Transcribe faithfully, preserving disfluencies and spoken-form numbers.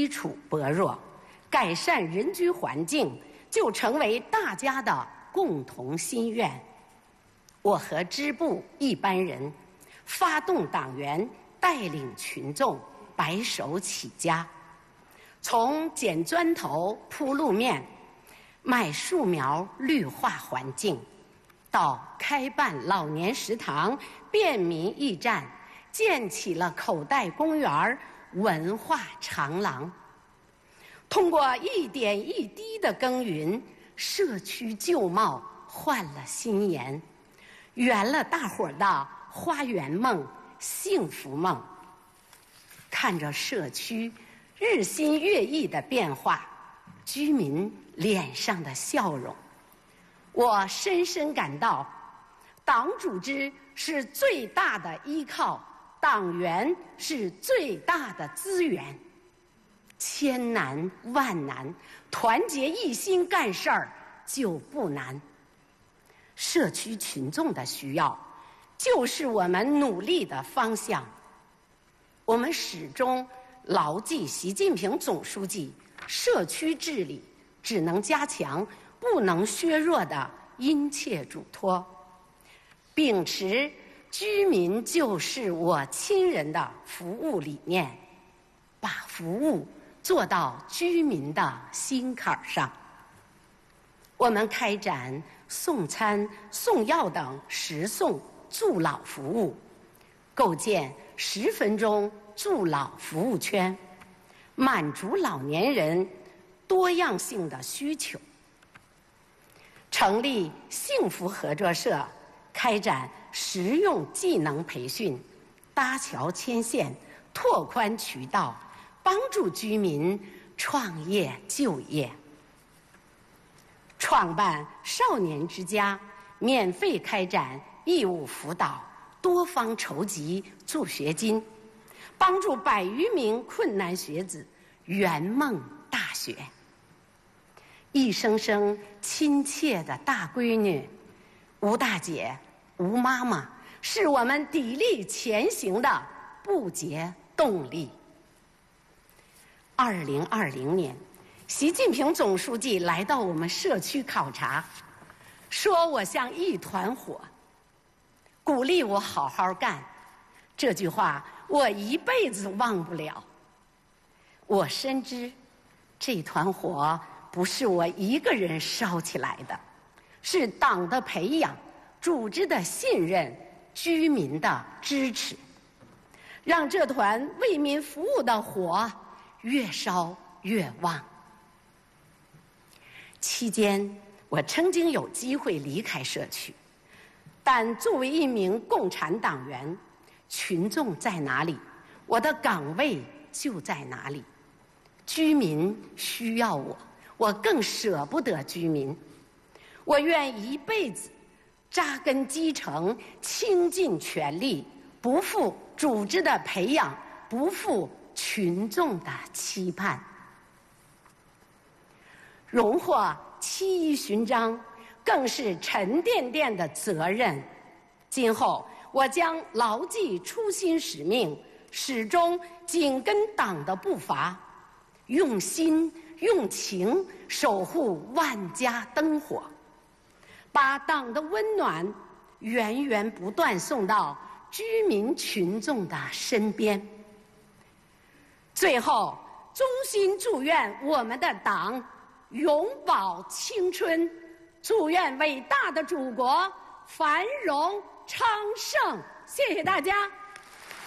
处薄弱，改善人居环境就成为大家的共同心愿。我和支部一班人发动党员，带领群众白手起家，从捡砖头铺路面、卖树苗绿化环境，到开办老年食堂、便民驿站，建起了口袋公园、文化长廊。通过一点一滴的耕耘，社区旧貌换了新颜，圆了大伙儿的花园梦、幸福梦。看着社区日新月异的变化，居民脸上的笑容，我深深感到，党组织是最大的依靠，党员是最大的资源。千难万难，团结一心干事儿就不难。社区群众的需要，就是我们努力的方向。我们始终牢记习近平总书记社区治理只能加强不能削弱的殷切嘱托，秉持居民就是我亲人的服务理念，把服务做到居民的心坎上。我们开展送餐、送药等食送助老服务，构建十分钟助老服务圈，满足老年人多样性的需求。成立幸福合作社，开展实用技能培训，搭桥牵线，拓宽渠道，帮助居民创业就业。创办少年之家，免费开展义务辅导，多方筹集助学金，帮助百余名困难学子圆梦大学。一声声亲切的大闺女，吴大姐、吴妈妈，是我们砥砺前行的不竭动力。二零二零年，习近平总书记来到我们社区考察，说我像一团火，鼓励我好好干。这句话我一辈子忘不了。我深知，这团火不是我一个人烧起来的，是党的培养、组织的信任、居民的支持，让这团为民服务的火越烧越旺。期间，我曾经有机会离开社区，但作为一名共产党员，群众在哪里，我的岗位就在哪里。居民需要我，我更舍不得居民。我愿一辈子扎根基层，倾尽全力，不负组织的培养，不负群众的期盼。荣获七一勋章更是沉甸甸的责任。今后我将牢记初心使命，始终紧跟党的步伐，用心用情守护万家灯火，把党的温暖源源不断送到居民群众的身边。最后，衷心祝愿我们的党永葆青春，祝愿伟大的祖国繁荣昌盛。谢谢大家。